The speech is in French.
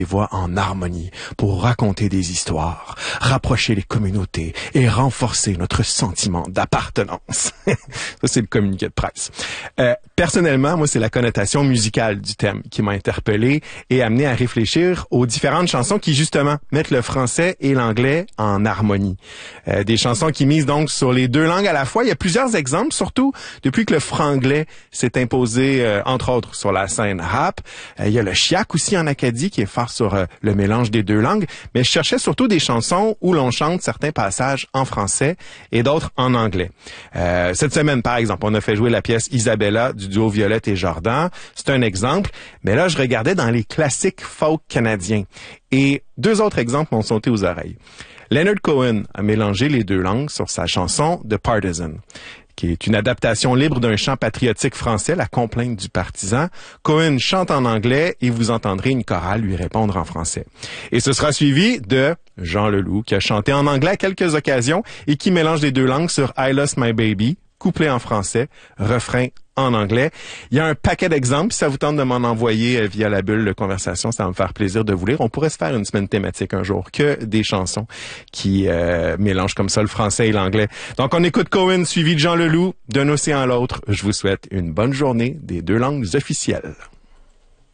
voix en harmonie pour raconter des histoires, rapprocher les communautés et renforcer notre sentiment d'appartenance. Ça, c'est le communiqué de presse. Personnellement, moi, c'est la connotation musicale du thème qui m'a interpellé et amené à réfléchir aux différentes chansons qui, justement, mettent le français et l'anglais en harmonie. Des chansons qui misent donc sur les deux langues à la fois. Il y a plusieurs exemples, surtout depuis que le franglais s'est imposé, entre autres, sur la scène rap. Il y a le chiac aussi en Acadie qui est fort sur le mélange des deux langues, mais je cherchais surtout des chansons où l'on chante certains passages en français et d'autres en anglais. Cette semaine, par exemple, on a fait jouer la pièce Isabella du duo Violette et Jordan. C'est un exemple, mais là, je regardais dans les classiques folk canadiens et deux autres exemples m'ont sauté aux oreilles. Leonard Cohen a mélangé les deux langues sur sa chanson The Partisan, qui est une adaptation libre d'un chant patriotique français, La complainte du partisan. Cohen chante en anglais et vous entendrez une chorale lui répondre en français. Et ce sera suivi de Jean Leloup, qui a chanté en anglais à quelques occasions et qui mélange les deux langues sur I Lost My Baby, couplet en français, refrain en anglais. Il y a un paquet d'exemples. Si ça vous tente de m'en envoyer via la bulle de conversation, ça va me faire plaisir de vous lire. On pourrait se faire une semaine thématique un jour, que des chansons qui mélangent comme ça le français et l'anglais. Donc, on écoute Cohen suivi de Jean Leloup, d'un océan à l'autre. Je vous souhaite une bonne journée des deux langues officielles.